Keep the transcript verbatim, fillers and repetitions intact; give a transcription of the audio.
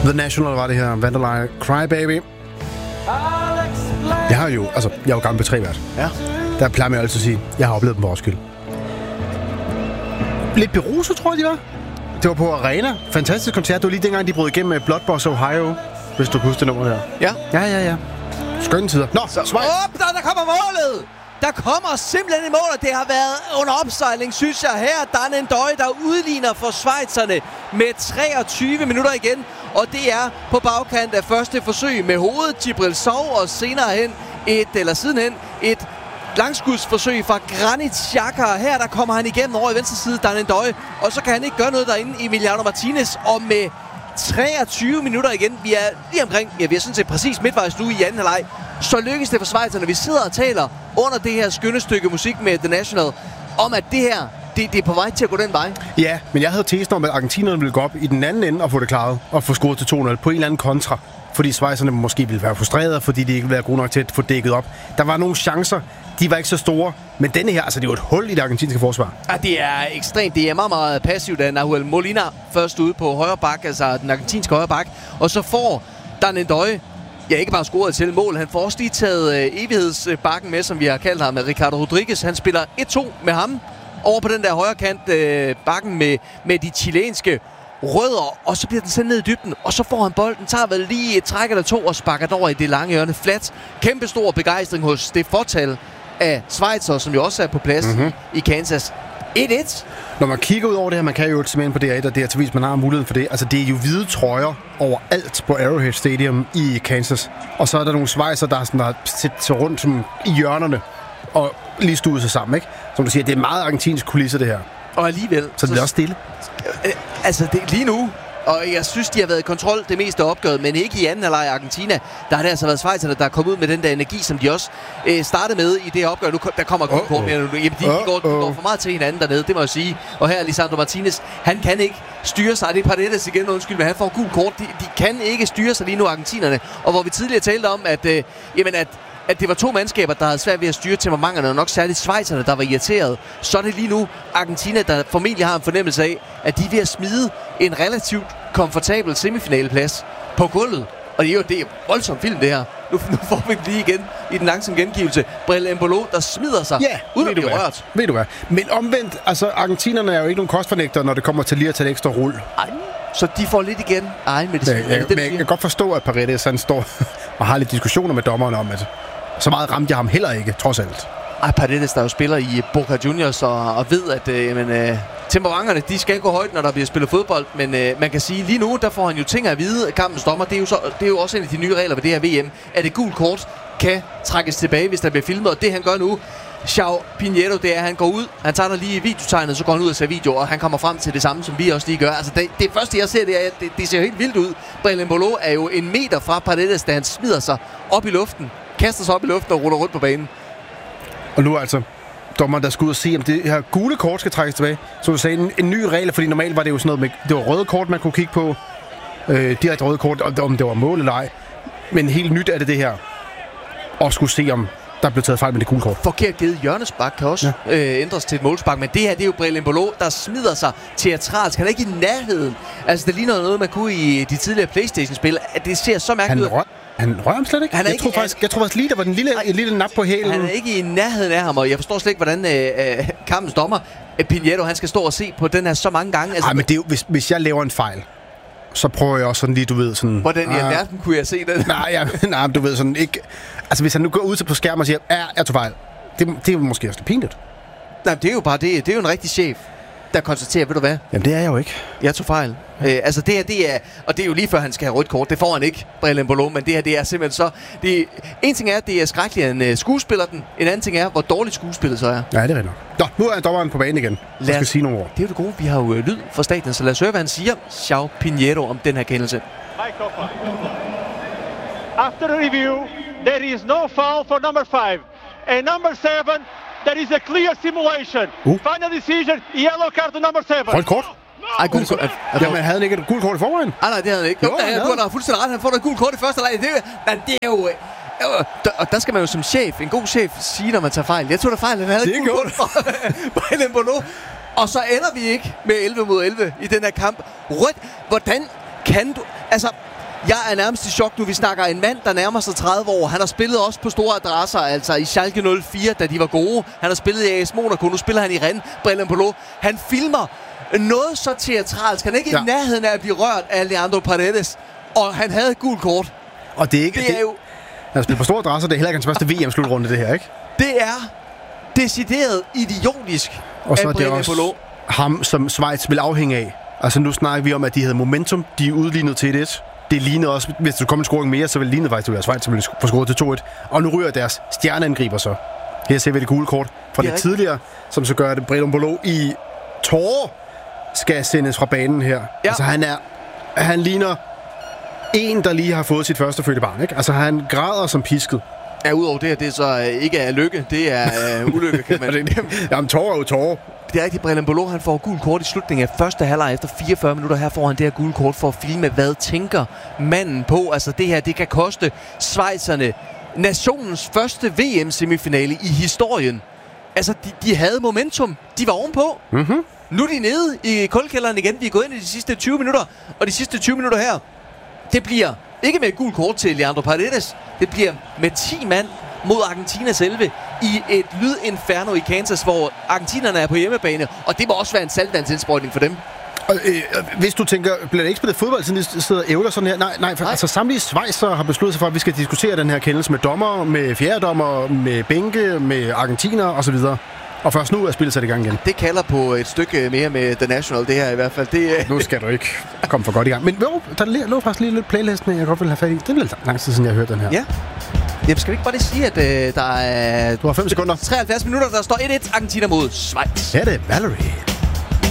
The National var det her. Vanderlei, Cry Baby. Jeg har jo, altså, jeg er jo gammel P tre-vært. Ja. Der plejer man jo altid at sige, jeg har oplevet dem på Roskilde. Lidt beruset, tror jeg, de var. Det var på Arena. Fantastisk koncert. Det var lige dengang, de brød igennem med Bloodboss Ohio. Hvis du kan huske det nummer her. Ja. Ja, ja, ja. Skønne tider. Nå, så, Schweiz. Op, der, der kommer målet! Der kommer simpelthen et mål, og det har været under opsejling, synes jeg. Her er Dan N'Doye, der udligner for schweizerne med treogtyve minutter igen. Og det er på bagkant af første forsøg med hovedet. Djibril Sow, og senere hen et, eller sidenhen, et langskudsforsøg fra Granit Xhaka. Her der kommer han igennem over i venstre side, Dan N'Doye. Og så kan han ikke gøre noget derinde, Emiliano Martinez. Og med treogtyve minutter igen. Vi er lige omkring, ja, vi er sådan set præcis midtvejs nu i anden halvleg. Så lykkes det for schweizerne. Vi sidder og taler under det her skønne stykke musik med The National, om at det her, det, det er på vej til at gå den vej. Ja, men jeg havde tesen om, at argentinerne ville gå op i den anden ende og få det klaret og få scoret til to nul på en eller anden kontra. Fordi schweizerne måske ville være frustrerede, fordi de ikke ville være gode nok til at få dækket op. Der var nogle chancer. De var ikke så store. Men denne her, altså det er jo et hul i det argentinske forsvar. Ja, det er ekstremt. Det er meget, meget passivt af Nahuel Molina først ude på højre bak, altså den argentinske højre bak. Og så får Dan N'Doye, ja, ikke bare scoret til mål. Han får også lige taget øh, evighedsbakken med, som vi har kaldt ham, med Ricardo Rodriguez. Han spiller et to med ham over på den der højre kant, øh, bakken med, med de chilenske rødder. Og så bliver den sendt ned i dybden, og så får han bolden, tager vel lige et træk eller to og sparker den over i det lange hjørne. Flat. Kæmpe stor begejstring hos det fortal af Schweizer, som jo også er på plads mm-hmm. i Kansas. et et. Når man kigger ud over det her, man kan jo simpelthen på D R et, og det er til vis, man har muligheden for det. Altså, det er jo hvide trøjer overalt på Arrowhead Stadium i Kansas. Og så er der nogle Schweizer, der, sådan, der har set rundt som, i hjørnerne og lige stuet sig sammen, ikke? Som du siger, det er meget argentinsk kulisse, det her. Og alligevel... Så, så det er også stille. Øh, altså, det, lige nu... Og jeg synes, de har været i kontrol det meste af opgøret, men ikke i anden halvleg i Argentina. Der har det altså været schweizerne, der er kommet ud med den der energi, som de også øh, startede med i det her opgør. Nu der kommer kun kort mere. Jamen, de, de, går, de går for meget til hinanden dernede, det må jeg sige. Og her er Lisandro Martinez, han kan ikke styre sig. Det er Paredes igen, undskyld, men han får gul kort. De, de kan ikke styre sig lige nu, argentinerne. Og hvor vi tidligere talte om, at, øh, jamen at at det var to mandskaber, der havde svært ved at styre temperamenterne, og nok særligt schweizerne, der var irriteret. Så er det lige nu Argentina, der formentlig har en fornemmelse af, at de er ved at smide en relativt komfortabel semifinaleplads på gulvet. Og det er jo det er voldsomt film, det her. Nu, nu får vi lige igen i den langsomme gengivelse. Bril Embolo, der smider sig, ja, uden at blive rørt. Ved du hvad? Men omvendt, altså argentinerne er jo ikke nogen kostfornægtere, når det kommer til lige at tage et ekstra rull. Ej, så de får lidt igen. Ej, med det, ja, jeg, det, men jeg kan godt forstå, at Paredes han står og har lidt diskussioner med dommeren om, at så meget ramte jeg ham heller ikke, trods alt. Ej, Paredes, der jo spiller i Boca Juniors og, og ved, at øh, jamen, øh, temperamenterne, de skal gå højt, når der bliver spillet fodbold. Men øh, man kan sige, lige nu, der får han jo ting at vide. Kampens dommer, det er, jo så, det er jo også en af de nye regler ved det her V M, at et gult kort kan trækkes tilbage, hvis der bliver filmet. Og det han gør nu, João Pinheiro, det er, at han går ud, han tager der lige videotegnet, så går han ud og ser video, og han kommer frem til det samme, som vi også lige gør. Altså det, det første, jeg ser, det er, det, det ser helt vildt ud. Bril Embolo er jo en meter fra Paredes, da han smider sig op i luften, kaster sig op i luften og ruller rundt på banen. Og nu altså dommeren, der skal ud og se, om det her gule kort skal trækkes tilbage. Så du sagde, en, en ny regel, fordi normalt var det jo sådan noget med, det var røde kort, man kunne kigge på. Øh, direkte røde kort, om det var mål eller ej. Men helt nyt er det det her. Og skulle se, om der blev taget fejl med det gule kort. Forkert givet hjørnespark kan også ja. øh, ændres til et målspark. Men det her, det er jo Bril Embolo, der smider sig teatralsk. Han er ikke i nærheden. Altså, det ligner noget, man kunne i de tidligere PlayStation-spil. Det ser så mærkeligt ud. Han rører ham slet ikke. Han er jeg, ikke, tror faktisk, jeg tror faktisk lige, der var den lille, et lille nap på hælen. Han er ikke i nærheden af ham, og jeg forstår slet ikke, hvordan øh, øh, kampens dommer, øh, Pinheiro, han skal stå og se på den her så mange gange. Altså, Ej, men det er jo, hvis, hvis jeg laver en fejl, så prøver jeg også sådan lige, du ved, sådan... Hvordan i alverden kunne jeg se den? Nej, ja, nej, du ved sådan ikke... Altså, hvis han nu går ud til på skærmen og siger, ja, jeg tog fejl. Det, det er måske også lidt pinligt. Nej, det er jo bare det. Det er jo en rigtig chef, der konstaterer, ved du hvad? Jamen, det er jeg jo ikke. Jeg tog fejl. Ja. Øh, altså, det her, det er... Og det er jo lige før, han skal have rødt kort. Det får han ikke, Bril Embolo, men det her, det er simpelthen så... Det, en ting er, at det er skrækkeligt, at en uh, skuespiller den. En anden ting er, hvor dårligt skuespillet så er. Ja, det er rigtigt. Nå, nu er dommeren på banen igen. Jeg skal sige nogle ord. Det er jo det gode. Vi har jo uh, lyd fra staten, så lad os høre, hvad han siger, João Pinheiro, om den her kendelse. After review, there is no foul for number five. And number seven, there is a clear simulation. Uh. Final decision, yellow card to number seven. Rødt kort? Ej, gul kort. Jamen, havde han ikke et gult kort i forvejen? Nej, nej, det havde han ikke. Jo, jo, ja, du har fuldstændig ret. Han får et gult kort i første leg. Det, men det er jo... Øh, der, og der skal man jo som chef, en god chef, sige, når man tager fejl. Jeg tog da fejl, han havde et gult kort fra Bril Embolo. Og så ender vi ikke med elleve mod elleve i den her kamp. Rødt. Hvordan Kan du... Altså, jeg er nærmest i chok nu. Vi snakker en mand, der nærmer sig tredive år. Han har spillet også på store adresser, altså i Schalke nul fire, da de var gode. Han har spillet i A S Monaco. Nu spiller han i Rennes, Brelem Bolo. Han filmer noget så teatralsk. Han er ikke ja. i nærheden af at blive rørt af Leandro Paredes. Og han havde et gult kort. Og det er ikke... Det er jo... Han spiller på store adresser. Det er heller ikke hans første V M-slutrunde, det her, ikke? Det er decideret idiotisk og så af er det også Bolo. ham, som Schweiz vil afhænge af. Altså nu snakker vi om, at de havde momentum. De er udlignet til et. Det lignede også, hvis der kom en scoring mere, så ville det ligne faktisk, at det var Schweiz, som ville få scoret til to et. Og nu ryger deres stjerneangriber så. Her ser vi det gule kort fra det, det tidligere, som så gør det. Brelem Bolo i tårer skal sendes fra banen her. Ja. Altså han er, han ligner en, der lige har fået sit første fødte barn, ikke? Altså han græder som pisket. Ja, udover det, det er så ikke er lykke, det er uh, ulykke, kan man. Jamen tårer er jo tårer. Det er rigtigt, Brelem Bolo, han får gul kort i slutningen af første halvleg efter fireogfyrre minutter. Her får han det her gule kort for at filme, hvad tænker manden på. Altså det her, det kan koste schweizerne nationens første V M-semifinale i historien. Altså, de, de havde momentum. De var ovenpå. Mm-hmm. Nu er de nede i kuldkælderen igen. Vi er gået ind i de sidste tyve minutter. Og de sidste tyve minutter her, det bliver ikke med et gult kort til Leandro Paredes. Det bliver med ti mand mod Argentinas elleve i et lydinferno i Kansas, hvor argentinerne er på hjemmebane. Og det må også være en saltvandsindsprøjtning for dem. Og, øh, hvis du tænker, bliver det ikke spillet fodbold, siden de sidder og ævler sådan her? Nej, nej, for, nej. Altså samtlige Schweizer har besluttet sig for, at vi skal diskutere den her kendelse med dommer, med fjerdedommer, med bænke, med argentiner osv. Og først nu er spillet sat i gang igen. Det kalder på et stykke mere med The National, det her i hvert fald. Det, nu skal du ikke komme for godt i gang. Men jo, der lå faktisk lige lidt playlisten, jeg godt vil have fat i. Det er lidt lang tid siden, jeg har hørt den her. Ja. Jamen, skal vi ikke bare lige sige, at øh, der er... Du har fem sekunder. treoghalvfjerds minutter, der står et et Argentina mod Schweiz. Ja, det er Valerie.